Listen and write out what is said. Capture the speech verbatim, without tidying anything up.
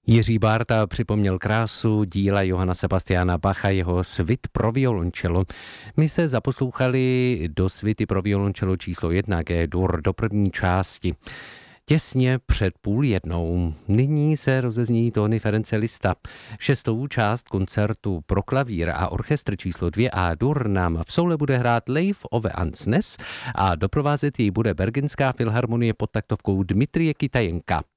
Jiří Bárta připomněl krásu díla Johanna Sebastiana Bacha, jeho svit pro violoncello. My se zaposlouchali do svity pro violoncello číslo jedna G-dur do první části. Těsně před půl jednou. Nyní se rozezní tóny Ference Lista. Šestou část koncertu pro klavír a orchestr číslo dvě A-dur nám v soule bude hrát Leif Ove Ansnes a doprovázet jej bude Bergenská filharmonie pod taktovkou Dmitrije Kitajenka.